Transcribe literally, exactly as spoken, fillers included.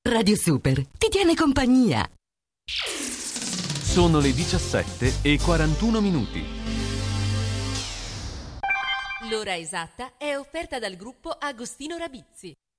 Radio Super ti tiene compagnia. Sono le diciassette e quarantuno minuti. L'ora esatta è offerta dal gruppo Agostino Rabizzi.